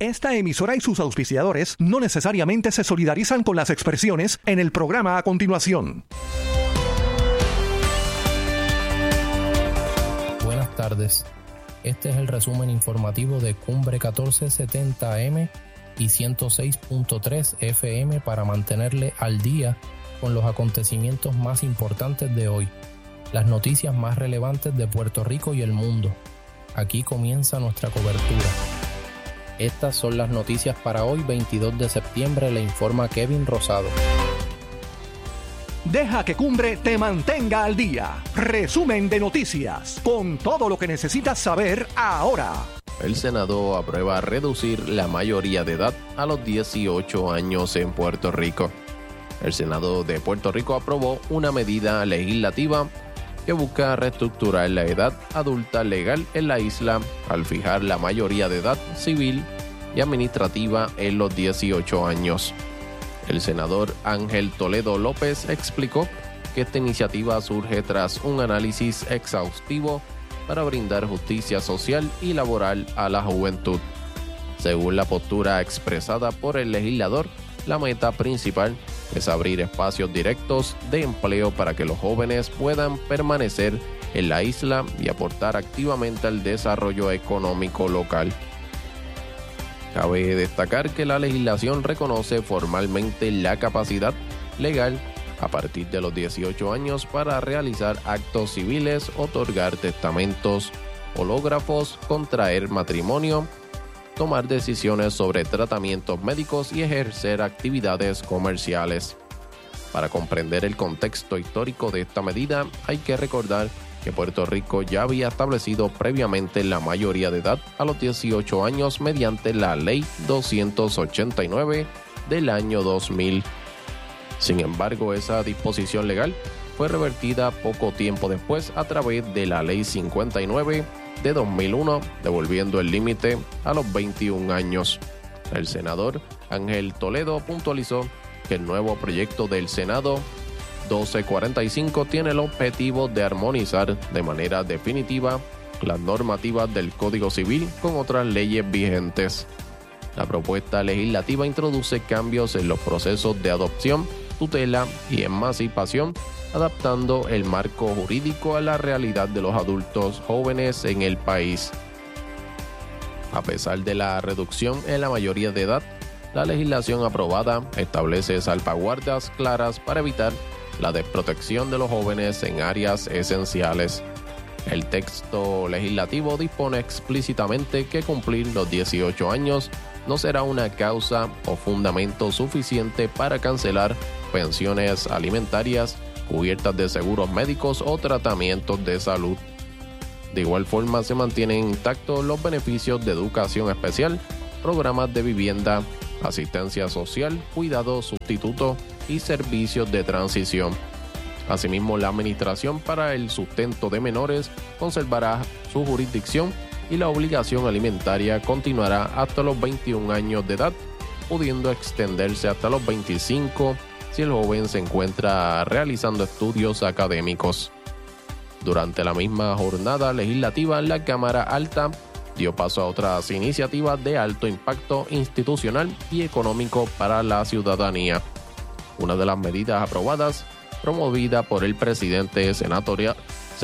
Esta emisora y sus auspiciadores no necesariamente se solidarizan con las expresiones en el programa a continuación. Buenas tardes. Este es el resumen informativo de Cumbre 1470 AM y 106.3 FM para mantenerle al día con los acontecimientos más importantes de hoy, las noticias más relevantes de Puerto Rico y el mundo. Aquí comienza nuestra cobertura. Estas son las noticias para hoy, 22 de septiembre, le informa Kevin Rosado. Deja que Cumbre te mantenga al día. Resumen de noticias, con todo lo que necesitas saber ahora. El Senado aprueba reducir la mayoría de edad a los 18 años en Puerto Rico. El Senado de Puerto Rico aprobó una medida legislativa que busca reestructurar la edad adulta legal en la isla al fijar la mayoría de edad civil y administrativa en los 18 años. El senador Ángel Toledo López explicó que esta iniciativa surge tras un análisis exhaustivo para brindar justicia social y laboral a la juventud. Según la postura expresada por el legislador, la meta principal es abrir espacios directos de empleo para que los jóvenes puedan permanecer en la isla y aportar activamente al desarrollo económico local. Cabe destacar que la legislación reconoce formalmente la capacidad legal a partir de los 18 años para realizar actos civiles, otorgar testamentos, hológrafos, contraer matrimonio, tomar decisiones sobre tratamientos médicos y ejercer actividades comerciales. Para comprender el contexto histórico de esta medida, hay que recordar que Puerto Rico ya había establecido previamente la mayoría de edad a los 18 años mediante la Ley 289 del año 2000. Sin embargo, esa disposición legal fue revertida poco tiempo después a través de la Ley 59 de 2001, devolviendo el límite a los 21 años. El senador Ángel Toledo puntualizó que el nuevo proyecto del Senado 1245 tiene el objetivo de armonizar de manera definitiva las normativas del Código Civil con otras leyes vigentes. La propuesta legislativa introduce cambios en los procesos de adopción, tutela y emancipación, adaptando el marco jurídico a la realidad de los adultos jóvenes en el país. A pesar de la reducción en la mayoría de edad, la legislación aprobada establece salvaguardas claras para evitar la desprotección de los jóvenes en áreas esenciales. El texto legislativo dispone explícitamente que cumplir los 18 años no será una causa o fundamento suficiente para cancelar pensiones alimentarias, cubiertas de seguros médicos o tratamientos de salud. De igual forma, se mantienen intactos los beneficios de educación especial, programas de vivienda, asistencia social, cuidado sustituto y servicios de transición. Asimismo, la Administración para el Sustento de Menores conservará su jurisdicción y la obligación alimentaria continuará hasta los 21 años de edad, pudiendo extenderse hasta los 25 si el joven se encuentra realizando estudios académicos. Durante la misma jornada legislativa, la Cámara Alta dio paso a otras iniciativas de alto impacto institucional y económico para la ciudadanía. Una de las medidas aprobadas, promovida por el presidente senatorial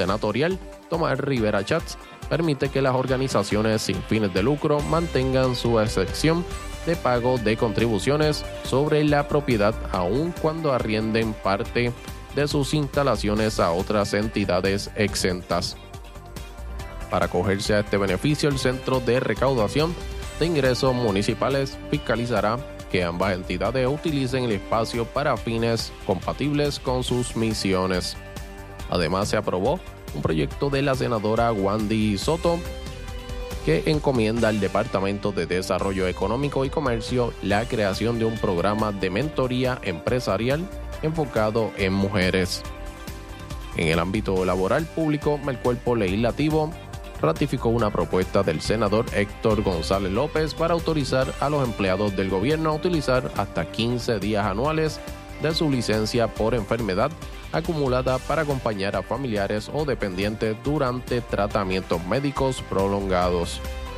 Tomás Rivera Chats, permite que las organizaciones sin fines de lucro mantengan su excepción de pago de contribuciones sobre la propiedad aun cuando arrienden parte de sus instalaciones a otras entidades exentas. Para acogerse a este beneficio, el Centro de Recaudación de Ingresos Municipales fiscalizará que ambas entidades utilicen el espacio para fines compatibles con sus misiones. Además, se aprobó un proyecto de la senadora Wandy Soto que encomienda al Departamento de Desarrollo Económico y Comercio la creación de un programa de mentoría empresarial enfocado en mujeres. En el ámbito laboral público, el cuerpo legislativo ratificó una propuesta del senador Héctor González López para autorizar a los empleados del gobierno a utilizar hasta 15 días anuales de su licencia por enfermedad acumulada para acompañar a familiares o dependientes durante tratamientos médicos prolongados.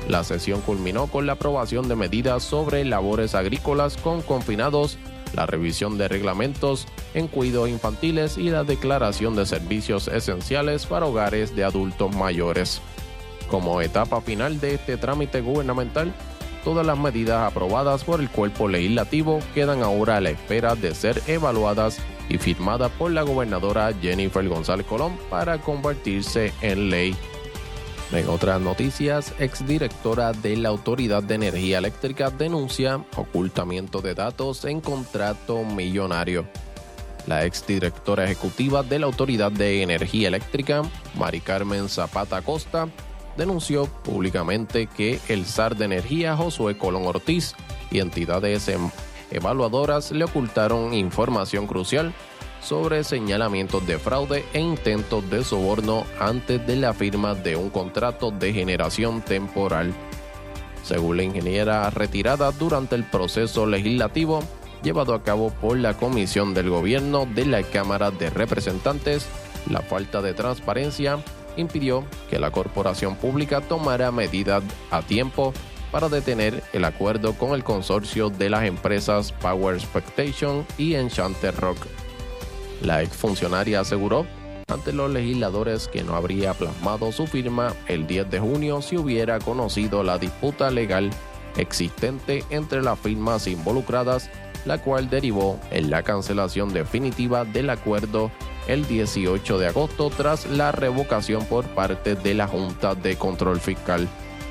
La sesión culminó con la aprobación de medidas sobre labores agrícolas con confinados, la revisión de reglamentos en cuidados infantiles y la declaración de servicios esenciales para hogares de adultos mayores. Como etapa final de este trámite gubernamental, todas las medidas aprobadas por el cuerpo legislativo quedan ahora a la espera de ser evaluadas y firmadas por la gobernadora Jennifer González Colón para convertirse en ley. En otras noticias, exdirectora de la Autoridad de Energía Eléctrica denuncia ocultamiento de datos en contrato millonario. La exdirectora ejecutiva de la Autoridad de Energía Eléctrica, Mari Carmen Zapata Acosta, denunció públicamente que el zar de energía Josué Colón Ortiz y entidades evaluadoras le ocultaron información crucial sobre señalamientos de fraude e intentos de soborno antes de la firma de un contrato de generación temporal. Según la ingeniera retirada durante el proceso legislativo llevado a cabo por la Comisión del Gobierno de la Cámara de Representantes, la falta de transparencia impidió que la corporación pública tomara medidas a tiempo para detener el acuerdo con el consorcio de las empresas Power Expectation y Enchanted Rock. La exfuncionaria aseguró ante los legisladores que no habría plasmado su firma el 10 de junio si hubiera conocido la disputa legal existente entre las firmas involucradas, la cual derivó en la cancelación definitiva del acuerdo el 18 de agosto tras la revocación por parte de la Junta de Control Fiscal.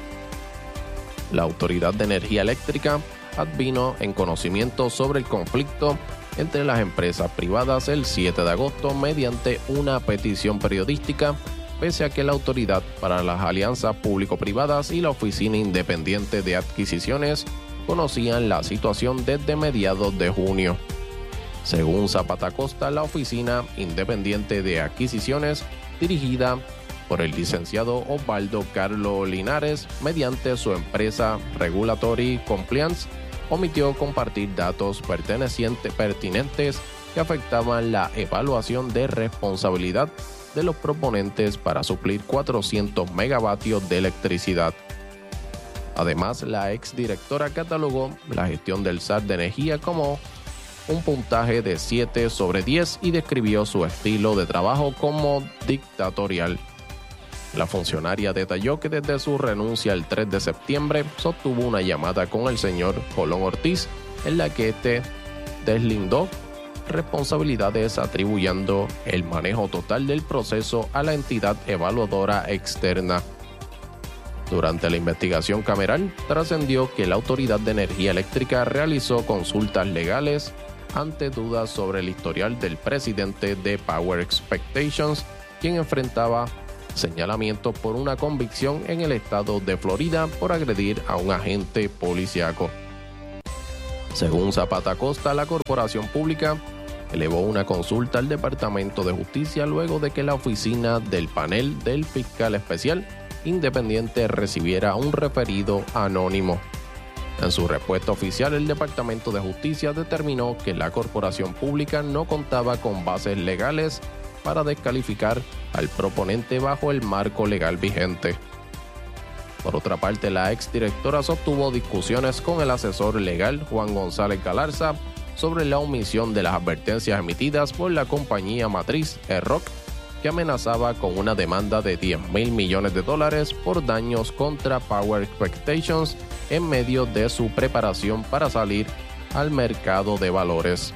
La Autoridad de Energía Eléctrica advino en conocimiento sobre el conflicto entre las empresas privadas el 7 de agosto mediante una petición periodística, pese a que la Autoridad para las Alianzas Público-Privadas y la Oficina Independiente de Adquisiciones conocían la situación desde mediados de junio. Según Zapata Acosta, la Oficina Independiente de Adquisiciones, dirigida por el licenciado Osvaldo Carlos Linares, mediante su empresa Regulatory Compliance, omitió compartir datos pertinentes que afectaban la evaluación de responsabilidad de los proponentes para suplir 400 megavatios de electricidad. Además, la exdirectora catalogó la gestión del zar de energía como un puntaje de 7 sobre 10 y describió su estilo de trabajo como dictatorial. La funcionaria detalló que desde su renuncia el 3 de septiembre sostuvo una llamada con el señor Colón Ortiz en la que este deslindó responsabilidades atribuyendo el manejo total del proceso a la entidad evaluadora externa. Durante la investigación cameral, trascendió que la Autoridad de Energía Eléctrica realizó consultas legales ante dudas sobre el historial del presidente de Power Expectations, quien enfrentaba señalamientos por una convicción en el estado de Florida por agredir a un agente policíaco. Según Zapata Acosta, la corporación pública elevó una consulta al Departamento de Justicia luego de que la oficina del panel del fiscal especial independiente recibiera un referido anónimo. En su respuesta oficial, el Departamento de Justicia determinó que la corporación pública no contaba con bases legales para descalificar al proponente bajo el marco legal vigente. Por otra parte, la exdirectora sostuvo discusiones con el asesor legal Juan González Galarza sobre la omisión de las advertencias emitidas por la compañía matriz E-Rock, que amenazaba con una demanda de $10,000 millones por daños contra Power Expectations en medio de su preparación para salir al mercado de valores.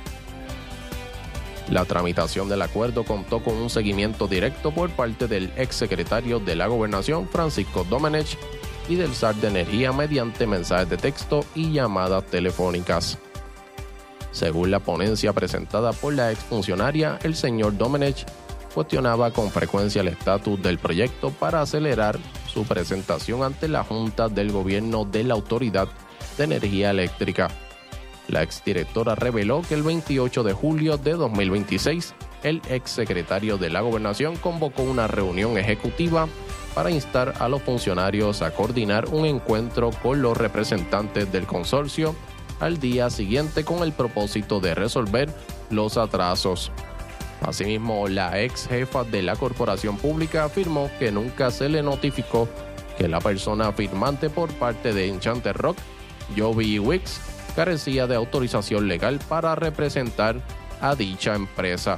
La tramitación del acuerdo contó con un seguimiento directo por parte del exsecretario de la Gobernación, Francisco Domenech, y del zar de energía mediante mensajes de texto y llamadas telefónicas. Según la ponencia presentada por la exfuncionaria, el señor Domenech cuestionaba con frecuencia el estatus del proyecto para acelerar su presentación ante la Junta del Gobierno de la Autoridad de Energía Eléctrica. La exdirectora reveló que el 28 de julio de 2026, el exsecretario de la Gobernación convocó una reunión ejecutiva para instar a los funcionarios a coordinar un encuentro con los representantes del consorcio al día siguiente con el propósito de resolver los atrasos. Asimismo, la ex jefa de la corporación pública afirmó que nunca se le notificó que la persona firmante por parte de Enchanted Rock, Joby Wicks, carecía de autorización legal para representar a dicha empresa.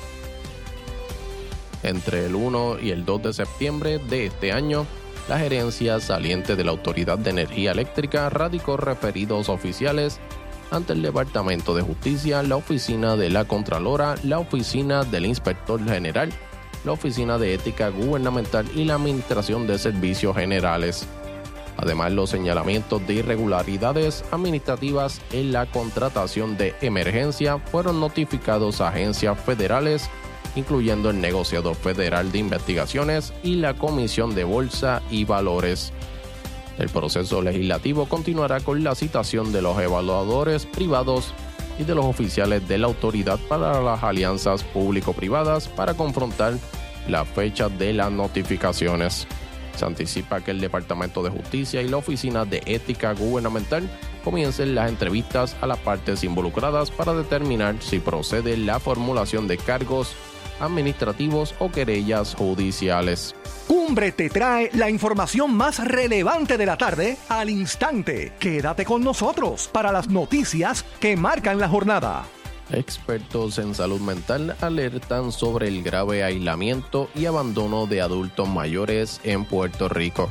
Entre el 1 y el 2 de septiembre de este año, la gerencia saliente de la Autoridad de Energía Eléctrica radicó referidos oficiales ante el Departamento de Justicia, la Oficina de la Contralora, la Oficina del Inspector General, la Oficina de Ética Gubernamental y la Administración de Servicios Generales. Además, los señalamientos de irregularidades administrativas en la contratación de emergencia fueron notificados a agencias federales, incluyendo el Negociador Federal de Investigaciones y la Comisión de Bolsa y Valores. El proceso legislativo continuará con la citación de los evaluadores privados y de los oficiales de la autoridad para las alianzas público-privadas para confrontar la fecha de las notificaciones. Se anticipa que el Departamento de Justicia y la Oficina de Ética Gubernamental comiencen las entrevistas a las partes involucradas para determinar si procede la formulación de cargos administrativos o querellas judiciales. Cumbre te trae la información más relevante de la tarde al instante. Quédate con nosotros para las noticias que marcan la jornada. Expertos en salud mental alertan sobre el grave aislamiento y abandono de adultos mayores en Puerto Rico.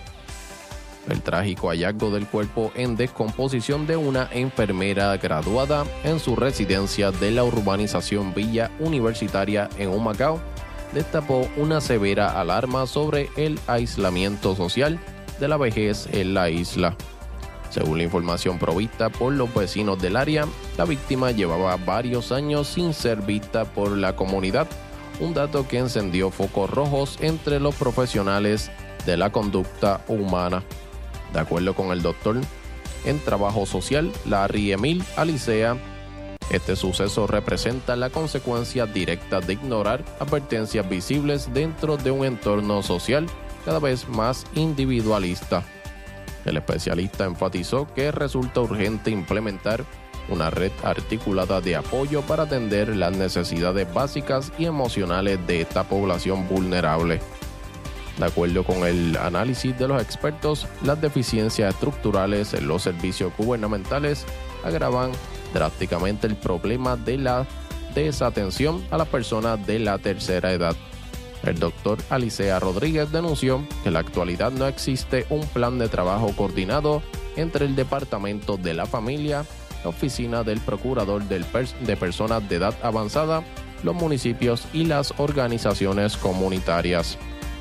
El trágico hallazgo del cuerpo en descomposición de una enfermera graduada en su residencia de la urbanización Villa Universitaria en Humacao destapó una severa alarma sobre el aislamiento social de la vejez en la isla. Según la información provista por los vecinos del área, la víctima llevaba varios años sin ser vista por la comunidad, un dato que encendió focos rojos entre los profesionales de la conducta humana. De acuerdo con el doctor en trabajo social, Larry Emil Alicea, este suceso representa la consecuencia directa de ignorar advertencias visibles dentro de un entorno social cada vez más individualista. El especialista enfatizó que resulta urgente implementar una red articulada de apoyo para atender las necesidades básicas y emocionales de esta población vulnerable. De acuerdo con el análisis de los expertos, las deficiencias estructurales en los servicios gubernamentales agravan drásticamente el problema de la desatención a las personas de la tercera edad. El doctor Alicea Rodríguez denunció que en la actualidad no existe un plan de trabajo coordinado entre el Departamento de la Familia, la Oficina del Procurador de Personas de Edad Avanzada, los municipios y las organizaciones comunitarias.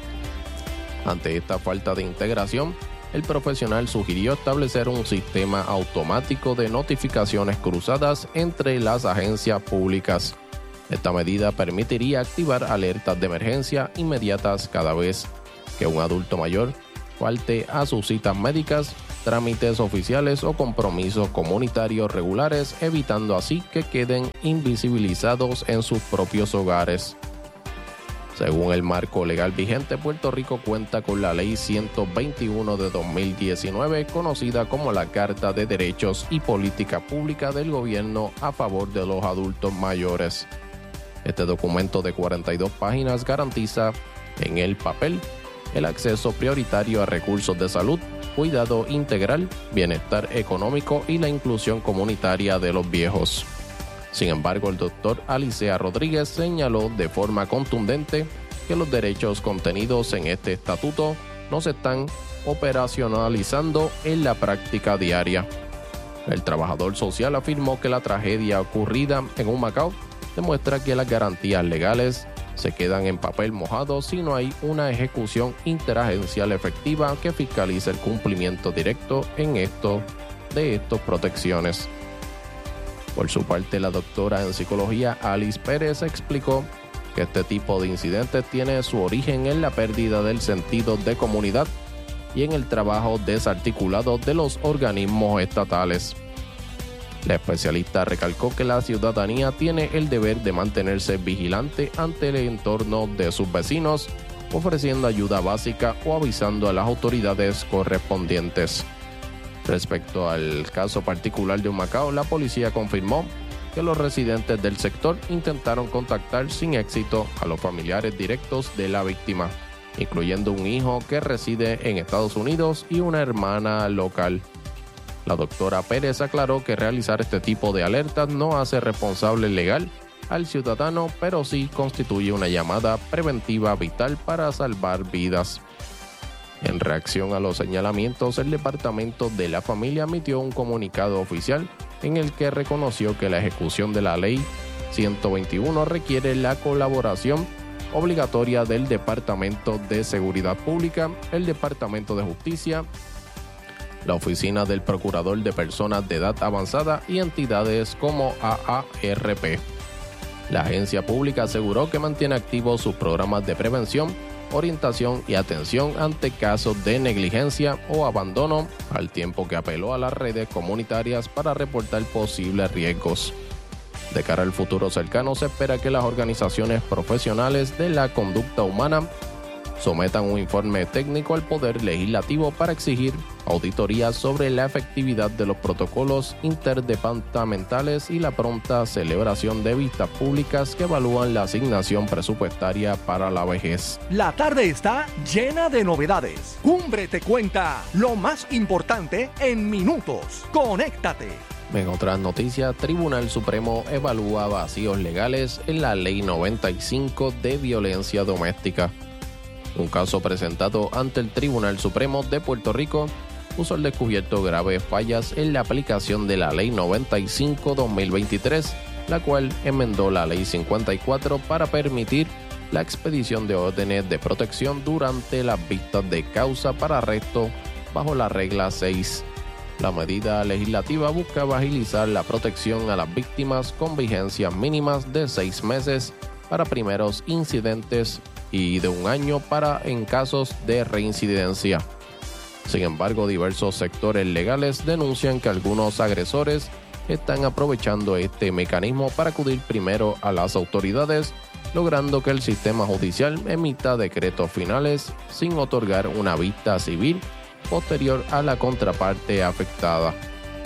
Ante esta falta de integración, el profesional sugirió establecer un sistema automático de notificaciones cruzadas entre las agencias públicas. Esta medida permitiría activar alertas de emergencia inmediatas cada vez que un adulto mayor falte a sus citas médicas, trámites oficiales o compromisos comunitarios regulares, evitando así que queden invisibilizados en sus propios hogares. Según el marco legal vigente, Puerto Rico cuenta con la Ley 121 de 2019, conocida como la Carta de Derechos y Política Pública del Gobierno a favor de los adultos mayores. Este documento de 42 páginas garantiza, en el papel, el acceso prioritario a recursos de salud, cuidado integral, bienestar económico y la inclusión comunitaria de los viejos. Sin embargo, el doctor Alicea Rodríguez señaló de forma contundente que los derechos contenidos en este estatuto no se están operacionalizando en la práctica diaria. El trabajador social afirmó que la tragedia ocurrida en Humacao demuestra que las garantías legales se quedan en papel mojado si no hay una ejecución interagencial efectiva que fiscalice el cumplimiento directo de estas protecciones. Por su parte, la doctora en psicología Alice Pérez explicó que este tipo de incidentes tiene su origen en la pérdida del sentido de comunidad y en el trabajo desarticulado de los organismos estatales. La especialista recalcó que la ciudadanía tiene el deber de mantenerse vigilante ante el entorno de sus vecinos, ofreciendo ayuda básica o avisando a las autoridades correspondientes. Respecto al caso particular de Humacao, la policía confirmó que los residentes del sector intentaron contactar sin éxito a los familiares directos de la víctima. incluyendo un hijo que reside en Estados Unidos y una hermana local. La doctora Pérez aclaró que realizar este tipo de alertas no hace responsable legal al ciudadano, pero sí constituye una llamada preventiva vital para salvar vidas. En reacción a los señalamientos, el Departamento de la Familia emitió un comunicado oficial en el que reconoció que la ejecución de la Ley 121 requiere la colaboración obligatoria del Departamento de Seguridad Pública, el Departamento de Justicia, la Oficina del Procurador de Personas de Edad Avanzada y entidades como AARP. La agencia pública aseguró que mantiene activos sus programas de prevención, orientación y atención ante casos de negligencia o abandono, al tiempo que apeló a las redes comunitarias para reportar posibles riesgos. De cara al futuro cercano, se espera que las organizaciones profesionales de la conducta humana sometan un informe técnico al Poder Legislativo para exigir auditorías sobre la efectividad de los protocolos interdepartamentales y la pronta celebración de vistas públicas que evalúan la asignación presupuestaria para la vejez. La tarde está llena de novedades. Cumbre te cuenta lo más importante en minutos. Conéctate. En otras noticias, Tribunal Supremo evalúa vacíos legales en la Ley 95 de violencia doméstica. Un caso presentado ante el Tribunal Supremo de Puerto Rico puso al descubierto graves fallas en la aplicación de la Ley 95-2023, la cual enmendó la Ley 54 para permitir la expedición de órdenes de protección durante las vistas de causa para arresto bajo la regla 6. La medida legislativa buscaba agilizar la protección a las víctimas con vigencias mínimas de 6 meses para primeros incidentes y de 1 año en casos de reincidencia. Sin embargo, diversos sectores legales denuncian que algunos agresores están aprovechando este mecanismo para acudir primero a las autoridades, logrando que el sistema judicial emita decretos finales sin otorgar una vista civil posterior a la contraparte afectada.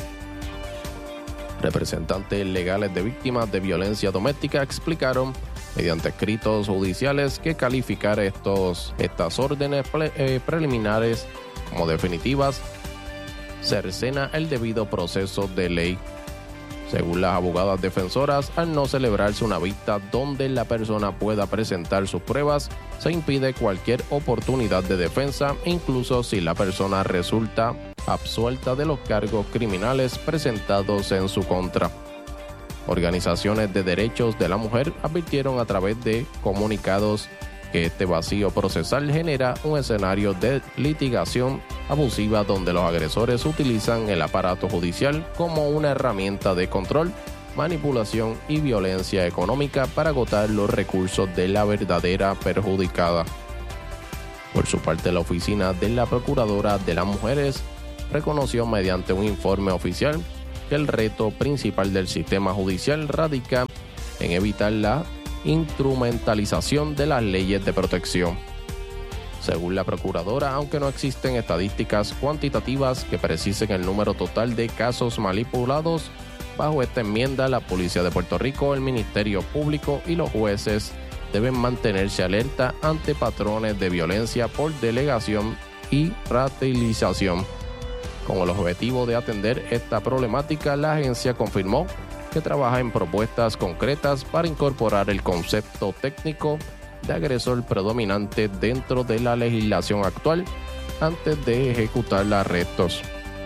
Representantes legales de víctimas de violencia doméstica explicaron mediante escritos judiciales que calificar estas órdenes preliminares como definitivas cercena el debido proceso de ley. Según las abogadas defensoras, al no celebrarse una vista donde la persona pueda presentar sus pruebas, se impide cualquier oportunidad de defensa, incluso si la persona resulta absuelta de los cargos criminales presentados en su contra. Organizaciones de derechos de la mujer advirtieron a través de comunicados que este vacío procesal genera un escenario de litigación abusiva donde los agresores utilizan el aparato judicial como una herramienta de control, manipulación y violencia económica para agotar los recursos de la verdadera perjudicada. Por su parte, la oficina de la Procuradora de las Mujeres reconoció mediante un informe oficial que el reto principal del sistema judicial radica en evitar la instrumentalización de las leyes de protección. Según la Procuradora, aunque no existen estadísticas cuantitativas que precisen el número total de casos manipulados, bajo esta enmienda la Policía de Puerto Rico, el Ministerio Público y los jueces deben mantenerse alerta ante patrones de violencia por delegación y radicalización. Con el objetivo de atender esta problemática, la agencia confirmó que trabaja en propuestas concretas para incorporar el concepto técnico de agresor predominante dentro de la legislación actual antes de ejecutar arrestos.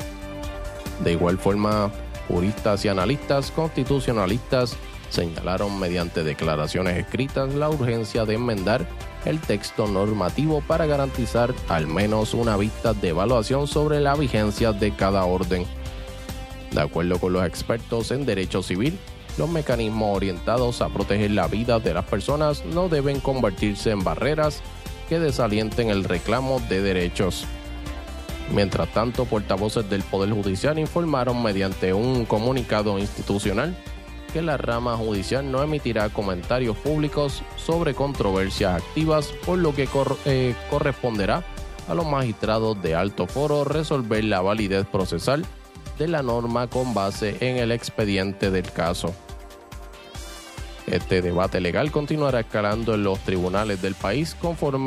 De igual forma, juristas y analistas constitucionalistas señalaron mediante declaraciones escritas la urgencia de enmendar el texto normativo para garantizar al menos una vista de evaluación sobre la vigencia de cada orden. De acuerdo con los expertos en derecho civil, los mecanismos orientados a proteger la vida de las personas no deben convertirse en barreras que desalienten el reclamo de derechos. Mientras tanto, portavoces del Poder Judicial informaron mediante un comunicado institucional que la rama judicial no emitirá comentarios públicos sobre controversias activas, por lo que corresponderá a los magistrados de alto foro resolver la validez procesal de la norma con base en el expediente del caso. Este debate legal continuará escalando en los tribunales del país conforme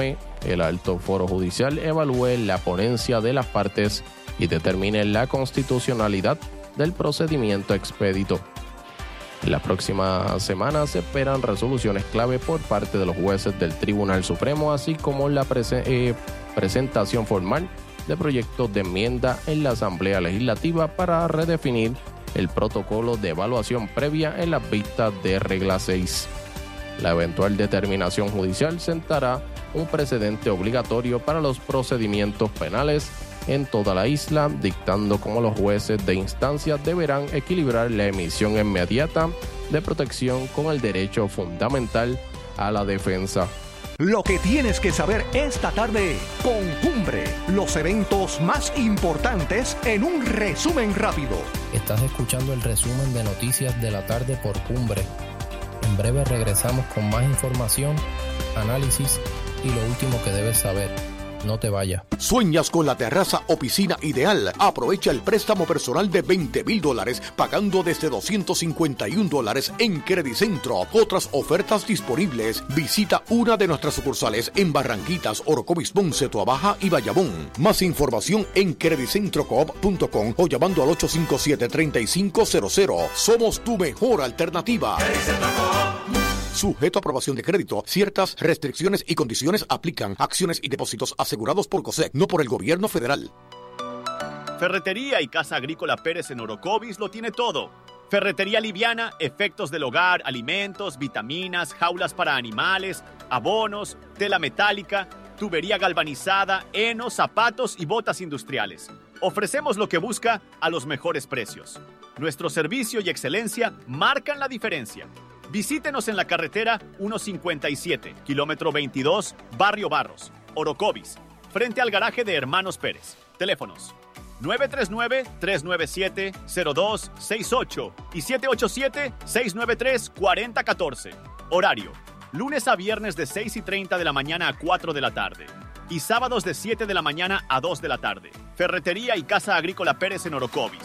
el alto foro judicial evalúe la ponencia de las partes y determine la constitucionalidad del procedimiento expedito. En la próxima semana se esperan resoluciones clave por parte de los jueces del Tribunal Supremo, así como la presentación formal de proyectos de enmienda en la Asamblea Legislativa para redefinir el protocolo de evaluación previa en las vistas de regla 6. La eventual determinación judicial sentará un precedente obligatorio para los procedimientos penales en toda la isla, dictando cómo los jueces de instancia deberán equilibrar la emisión inmediata de protección con el derecho fundamental a la defensa. Lo que tienes que saber esta tarde con Cumbre, los eventos más importantes en un resumen rápido. Estás escuchando el resumen de noticias de la tarde por Cumbre. En breve regresamos con más información, análisis y lo último que debes saber. No te vayas. ¿Sueñas con la terraza o piscina ideal? Aprovecha el préstamo personal de $20,000 pagando desde $251 en Credicentro. Otras ofertas disponibles. Visita una de nuestras sucursales en Barranquitas, Orocovis, Ponce, Toabaja y Bayamón. Más información en credicentrocoop.com o llamando al 857-3500. Somos tu mejor alternativa. Sujeto a aprobación de crédito. Ciertas restricciones y condiciones aplican. Acciones y depósitos asegurados por COSEC, no por el gobierno federal. Ferretería y Casa Agrícola Pérez en Orocovis lo tiene todo. Ferretería liviana, efectos del hogar, alimentos, vitaminas, jaulas para animales, abonos, tela metálica, tubería galvanizada, heno, zapatos y botas industriales. Ofrecemos lo que busca a los mejores precios. Nuestro servicio y excelencia marcan la diferencia. Visítenos en la carretera 157, kilómetro 22, Barrio Barros, Orocovis, frente al garaje de Hermanos Pérez. Teléfonos 939-397-0268 y 787-693-4014. Horario, lunes a viernes de 6:30 de la mañana a 4 de la tarde y sábados de 7 de la mañana a 2 de la tarde. Ferretería y Casa Agrícola Pérez en Orocovis.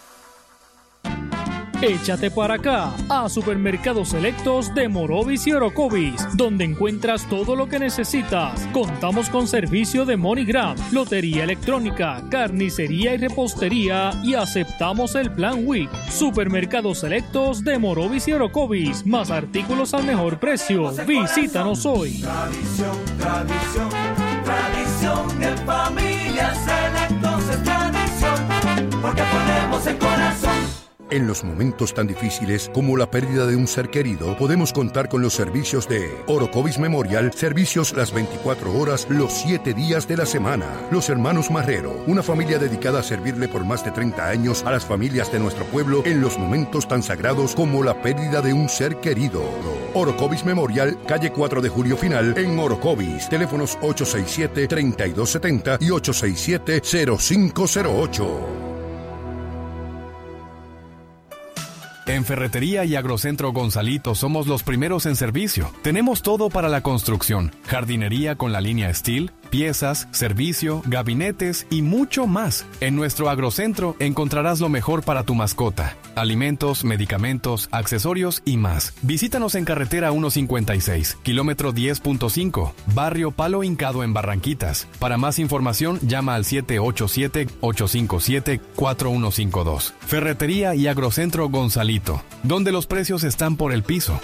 Échate para acá a Supermercados Selectos de Morovis y Orocovis, donde encuentras todo lo que necesitas. Contamos con servicio de MoneyGram, lotería electrónica, carnicería y repostería y aceptamos el plan WIC. Supermercados Selectos de Morovis y Orocovis, más artículos al mejor precio. Visítanos hoy. Tradición, tradición, tradición en familia. Selectos es tradición, porque ponemos el corazón. En los momentos tan difíciles como la pérdida de un ser querido, podemos contar con los servicios de Orocovis Memorial, servicios las 24 horas, los 7 días de la semana. Los Hermanos Marrero, una familia dedicada a servirle por más de 30 años a las familias de nuestro pueblo en los momentos tan sagrados como la pérdida de un ser querido. Orocovis Memorial, calle 4 de Julio Final, en Orocovis. Teléfonos 867-3270 y 867-0508. En Ferretería y Agrocentro Gonzalito somos los primeros en servicio. Tenemos todo para la construcción, jardinería con la línea Steel, piezas, servicio, gabinetes y mucho más. En nuestro Agrocentro encontrarás lo mejor para tu mascota, alimentos, medicamentos, accesorios y más. Visítanos en carretera 156, kilómetro 10.5, barrio Palo Hincado en Barranquitas. Para más información llama al 787-857-4152. Ferretería y Agrocentro Gonzalito, donde los precios están por el piso.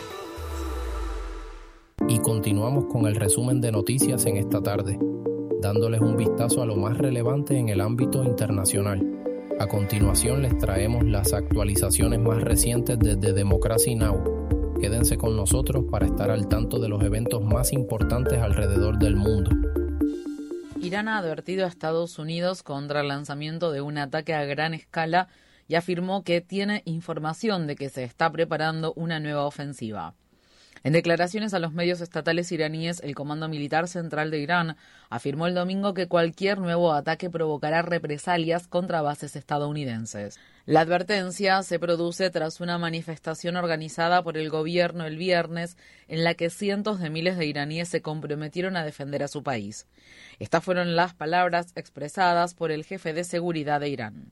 Y continuamos con el resumen de noticias en esta tarde, dándoles un vistazo a lo más relevante en el ámbito internacional. A continuación les traemos las actualizaciones más recientes desde Democracy Now! Quédense con nosotros para estar al tanto de los eventos más importantes alrededor del mundo. Irán ha advertido a Estados Unidos contra el lanzamiento de un ataque a gran escala y afirmó que tiene información de que se está preparando una nueva ofensiva. En declaraciones a los medios estatales iraníes, el Comando Militar Central de Irán afirmó el domingo que cualquier nuevo ataque provocará represalias contra bases estadounidenses. La advertencia se produce tras una manifestación organizada por el gobierno el viernes en la que cientos de miles de iraníes se comprometieron a defender a su país. Estas fueron las palabras expresadas por el jefe de seguridad de Irán.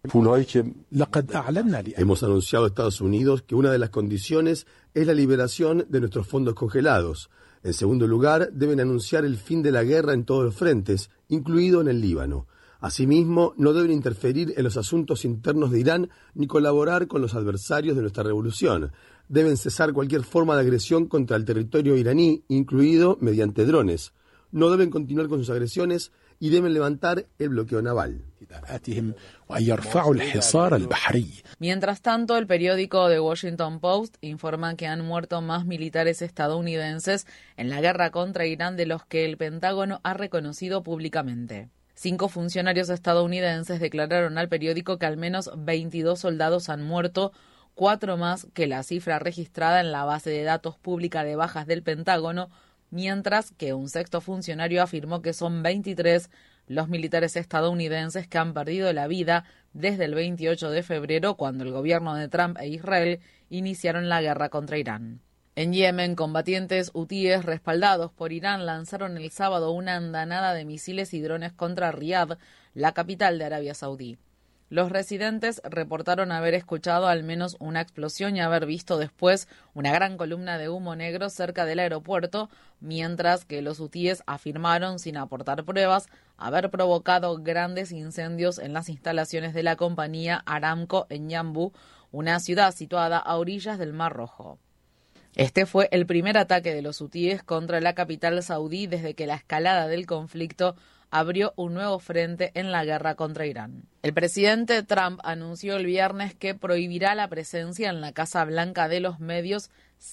Hemos anunciado a Estados Unidos que una de las condiciones es la liberación de nuestros fondos congelados. En segundo lugar, deben anunciar el fin de la guerra en todos los frentes, incluido en el Líbano. Asimismo, no deben interferir en los asuntos internos de Irán ni colaborar con los adversarios de nuestra revolución. Deben cesar cualquier forma de agresión contra el territorio iraní, incluido mediante drones. No deben continuar con sus agresiones y deben levantar el bloqueo naval. Mientras tanto, el periódico The Washington Post informa que han muerto más militares estadounidenses en la guerra contra Irán de los que el Pentágono ha reconocido públicamente. 5 funcionarios estadounidenses declararon al periódico que al menos 22 soldados han muerto, 4 más que la cifra registrada en la base de datos pública de bajas del Pentágono, mientras que un sexto funcionario afirmó que son 23 los militares estadounidenses que han perdido la vida desde el 28 de febrero, cuando el gobierno de Trump e Israel iniciaron la guerra contra Irán. En Yemen, combatientes hutíes respaldados por Irán lanzaron el sábado una andanada de misiles y drones contra Riad, la capital de Arabia Saudí. Los residentes reportaron haber escuchado al menos una explosión y haber visto después una gran columna de humo negro cerca del aeropuerto, mientras que los hutíes afirmaron, sin aportar pruebas, haber provocado grandes incendios en las instalaciones de la compañía Aramco en Yanbu, una ciudad situada a orillas del Mar Rojo. Este fue el primer ataque de los hutíes contra la capital saudí desde que la escalada del conflicto abrió un nuevo frente en la guerra contra Irán. El presidente Trump anunció el viernes que prohibirá la presencia en la Casa Blanca de los medios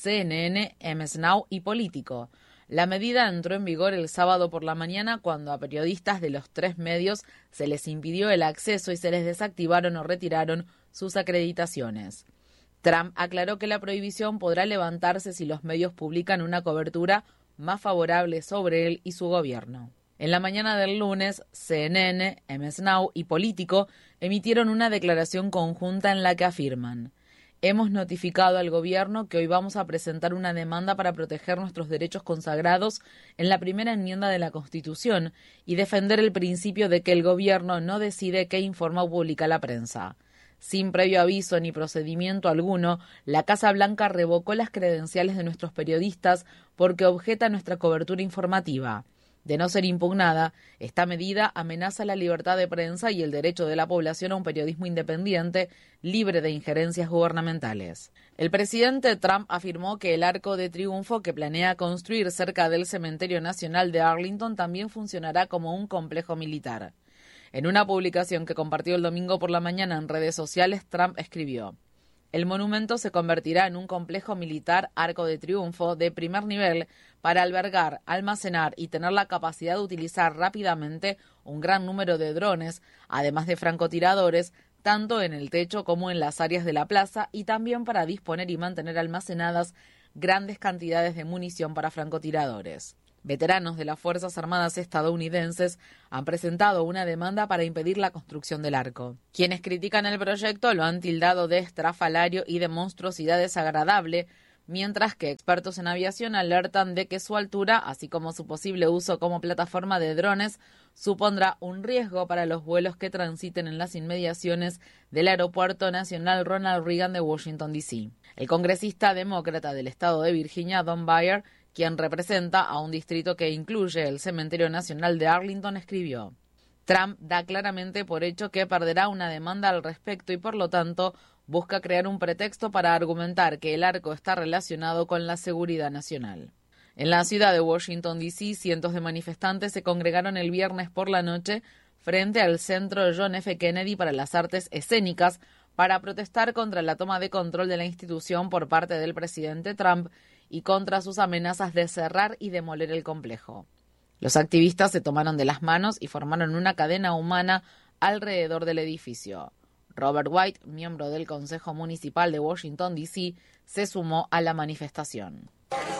CNN, MS Now y Político. La medida entró en vigor el sábado por la mañana cuando a periodistas de los 3 medios se les impidió el acceso y se les desactivaron o retiraron sus acreditaciones. Trump aclaró que la prohibición podrá levantarse si los medios publican una cobertura más favorable sobre él y su gobierno. En la mañana del lunes, CNN, MS Now y Político emitieron una declaración conjunta en la que afirman: hemos notificado al gobierno que hoy vamos a presentar una demanda para proteger nuestros derechos consagrados en la primera enmienda de la Constitución y defender el principio de que el gobierno no decide qué informa o publica la prensa. Sin previo aviso ni procedimiento alguno, la Casa Blanca revocó las credenciales de nuestros periodistas porque objeta nuestra cobertura informativa. De no ser impugnada, esta medida amenaza la libertad de prensa y el derecho de la población a un periodismo independiente, libre de injerencias gubernamentales. El presidente Trump afirmó que el Arco de Triunfo que planea construir cerca del Cementerio Nacional de Arlington también funcionará como un complejo militar. En una publicación que compartió el domingo por la mañana en redes sociales, Trump escribió: el monumento se convertirá en un complejo militar Arco de Triunfo de primer nivel para albergar, almacenar y tener la capacidad de utilizar rápidamente un gran número de drones, además de francotiradores, tanto en el techo como en las áreas de la plaza, y también para disponer y mantener almacenadas grandes cantidades de munición para francotiradores. Veteranos de las Fuerzas Armadas estadounidenses han presentado una demanda para impedir la construcción del arco. Quienes critican el proyecto lo han tildado de estrafalario y de monstruosidad desagradable, mientras que expertos en aviación alertan de que su altura, así como su posible uso como plataforma de drones, supondrá un riesgo para los vuelos que transiten en las inmediaciones del Aeropuerto Nacional Ronald Reagan de Washington, D.C. El congresista demócrata del estado de Virginia, Don Beyer, quien representa a un distrito que incluye el Cementerio Nacional de Arlington, escribió: Trump da claramente por hecho que perderá una demanda al respecto y por lo tanto busca crear un pretexto para argumentar que el arco está relacionado con la seguridad nacional. En la ciudad de Washington, D.C., cientos de manifestantes se congregaron el viernes por la noche frente al Centro John F. Kennedy para las Artes Escénicas para protestar contra la toma de control de la institución por parte del presidente Trump y contra sus amenazas de cerrar y demoler el complejo. Los activistas se tomaron de las manos y formaron una cadena humana alrededor del edificio. Robert White, miembro del Consejo Municipal de Washington, D.C., se sumó a la manifestación.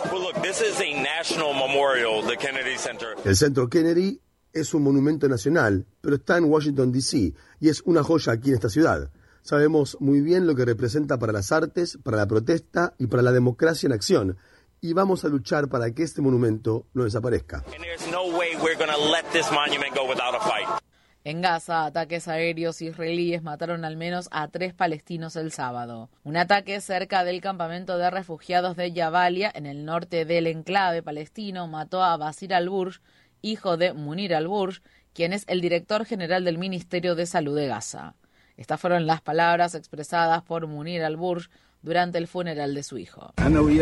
El Centro Kennedy es un monumento nacional, pero está en Washington, D.C., y es una joya aquí en esta ciudad. Sabemos muy bien lo que representa para las artes, para la protesta y para la democracia en acción, y vamos a luchar para que este monumento no desaparezca. En Gaza, ataques aéreos israelíes mataron al menos a 3 palestinos el sábado. Un ataque cerca del campamento de refugiados de Jabalia, en el norte del enclave palestino, mató a Basir al-Burj, hijo de Munir al-Burj, quien es el director general del Ministerio de Salud de Gaza. Estas fueron las palabras expresadas por Munir al-Burj durante el funeral de su hijo.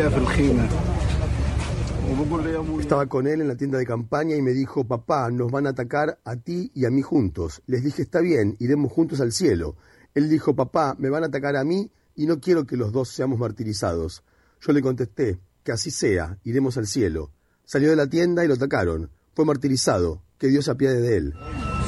Estaba con él en la tienda de campaña y me dijo: papá, nos van a atacar a ti y a mí juntos. Les dije: está bien, iremos juntos al cielo. Él dijo: papá, me van a atacar a mí y no quiero que los dos seamos martirizados. Yo le contesté: que así sea, iremos al cielo. Salió de la tienda y lo atacaron. Fue martirizado. Que Dios se apiade de él.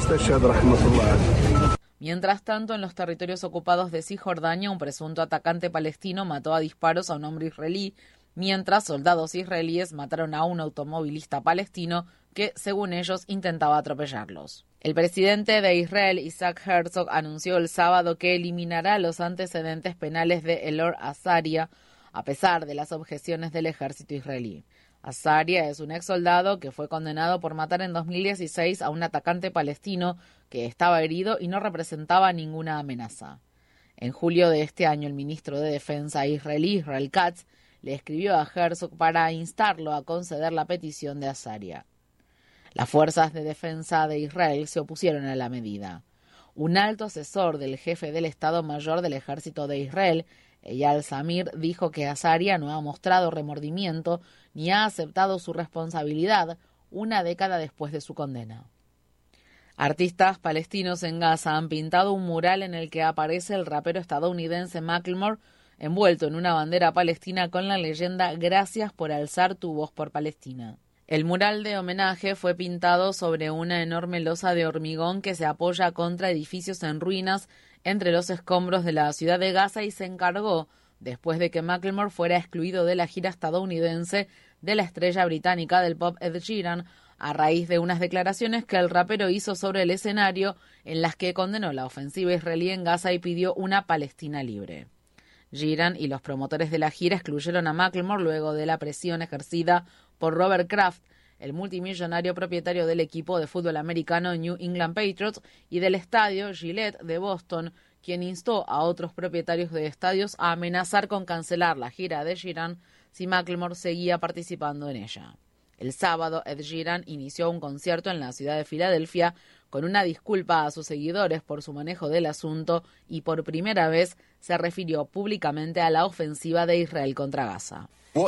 Mientras tanto, en los territorios ocupados de Cisjordania, un presunto atacante palestino mató a disparos a un hombre israelí, mientras soldados israelíes mataron a un automovilista palestino que, según ellos, intentaba atropellarlos. El presidente de Israel, Isaac Herzog, anunció el sábado que eliminará los antecedentes penales de Elor Azaria, a pesar de las objeciones del ejército israelí. Azaria es un ex soldado que fue condenado por matar en 2016 a un atacante palestino que estaba herido y no representaba ninguna amenaza. En julio de este año, el ministro de Defensa israelí, Israel Katz, le escribió a Herzog para instarlo a conceder la petición de Azaria. Las fuerzas de defensa de Israel se opusieron a la medida. Un alto asesor del jefe del Estado Mayor del Ejército de Israel, Eyal Zamir, dijo que Azaria no ha mostrado remordimiento ni ha aceptado su responsabilidad una década después de su condena. Artistas palestinos en Gaza han pintado un mural en el que aparece el rapero estadounidense Macklemore envuelto en una bandera palestina con la leyenda «Gracias por alzar tu voz por Palestina». El mural de homenaje fue pintado sobre una enorme losa de hormigón que se apoya contra edificios en ruinas entre los escombros de la ciudad de Gaza y se encargó después de que Macklemore fuera excluido de la gira estadounidense de la estrella británica del pop Ed Sheeran a raíz de unas declaraciones que el rapero hizo sobre el escenario en las que condenó la ofensiva israelí en Gaza y pidió una Palestina libre. Sheeran y los promotores de la gira excluyeron a Macklemore luego de la presión ejercida por Robert Kraft, el multimillonario propietario del equipo de fútbol americano New England Patriots y del estadio Gillette de Boston, quien instó a otros propietarios de estadios a amenazar con cancelar la gira de Sheeran si Macklemore seguía participando en ella. El sábado, Ed Sheeran inició un concierto en la ciudad de Filadelfia con una disculpa a sus seguidores por su manejo del asunto y por primera vez se refirió públicamente a la ofensiva de Israel contra Gaza.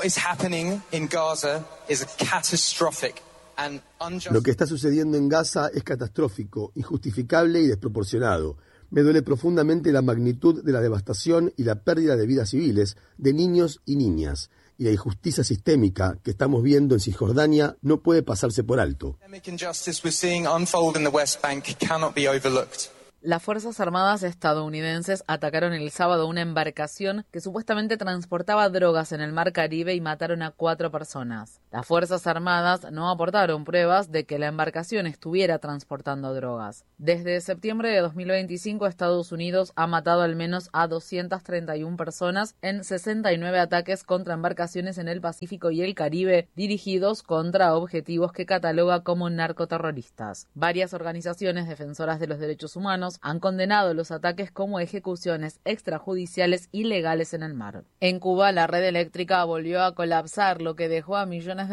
Lo que está sucediendo en Gaza es catastrófico, injustificable y desproporcionado. Me duele profundamente la magnitud de la devastación y la pérdida de vidas civiles, de niños y niñas. Y la injusticia sistémica que estamos viendo en Cisjordania no puede pasarse por alto. Las Fuerzas Armadas estadounidenses atacaron el sábado una embarcación que supuestamente transportaba drogas en el Mar Caribe y mataron a 4 personas. Las Fuerzas Armadas no aportaron pruebas de que la embarcación estuviera transportando drogas. Desde septiembre de 2025, Estados Unidos ha matado al menos a 231 personas en 69 ataques contra embarcaciones en el Pacífico y el Caribe, dirigidos contra objetivos que cataloga como narcoterroristas. Varias organizaciones defensoras de los derechos humanos han condenado los ataques como ejecuciones extrajudiciales ilegales en el mar. En Cuba, la red eléctrica volvió a colapsar, lo que dejó a millones de